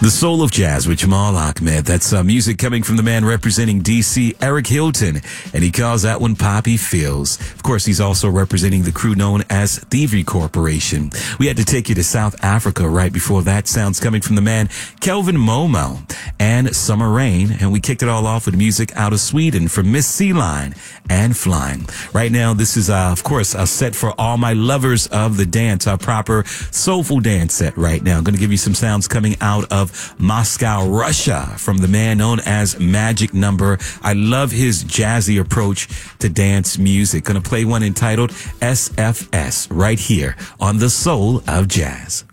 The Soul of Jazz with Jamal Ahmed. That's music coming from the man representing D.C., Eric Hilton, and he calls that one Poppy Feels. Of course, he's also representing the crew known as Thievery Corporation. We had to take you to South Africa right before that. Sounds coming from the man Kelvin Momo and Summer Rain, and we kicked it all off with music out of Sweden from Miss Sea Line and Flying. Right now, this is, of course, a set for all my lovers of the dance, our proper soulful dance set right now. I'm going to give you some sounds coming out of Moscow, Russia, from the man known as Magic Number. I love his jazzy approach to dance music. Gonna play one entitled SFS right here on The Soul of Jazz.